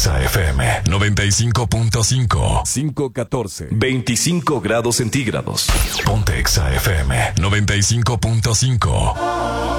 Exa FM 95.5. 514. 25 grados centígrados. Ponte Exa FM 95.5.